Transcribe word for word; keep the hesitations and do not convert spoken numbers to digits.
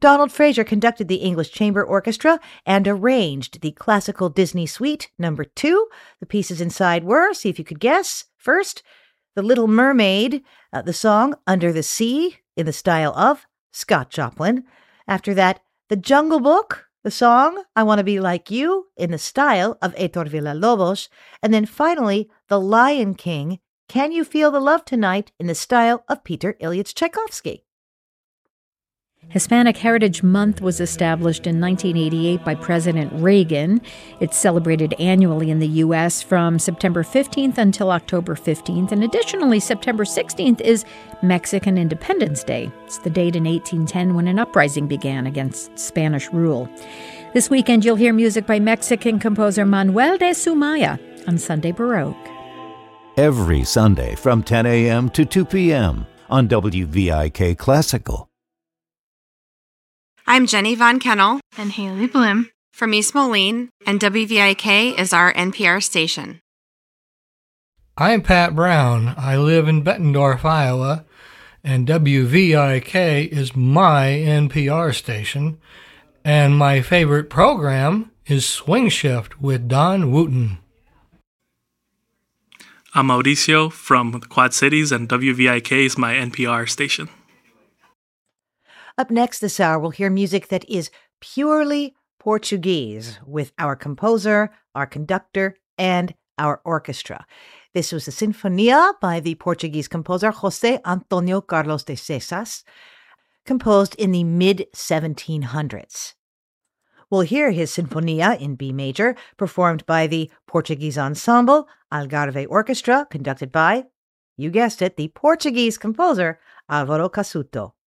Donald Fraser conducted the English Chamber Orchestra and arranged the classical Disney Suite number two. The pieces inside were, see if you could guess, first, The Little Mermaid, uh, the song Under the Sea in the style of Scott Joplin. After that, The Jungle Book, the song I Want to Be Like You in the style of Héctor Villa-Lobos. And then finally, The Lion King, Can You Feel the Love Tonight in the style of Peter Ilyich Tchaikovsky. Hispanic Heritage Month was established in nineteen eighty-eight by President Reagan. It's celebrated annually in the U S from September fifteenth until October fifteenth. And additionally, September sixteenth is Mexican Independence Day. It's the date in eighteen ten when an uprising began against Spanish rule. This weekend, you'll hear music by Mexican composer Manuel de Sumaya on Sunday Baroque. Every Sunday from ten a.m. to two p.m. on W V I K Classical. I'm Jenny Von Kennel and Haley Blim from East Moline, and W V I K is our N P R station. I'm Pat Brown. I live in Bettendorf, Iowa, and W V I K is my N P R station, and my favorite program is Swing Shift with Don Wooten. I'm Mauricio from the Quad Cities, and W V I K is my N P R station. Up next this hour, we'll hear music that is purely Portuguese with our composer, our conductor, and our orchestra. This was the Sinfonia by the Portuguese composer José Antonio Carlos de Seixas, composed in the mid seventeen hundreds. We'll hear his Sinfonia in B major, performed by the Portuguese ensemble Algarve Orchestra, conducted by, you guessed it, the Portuguese composer Álvaro Casuto.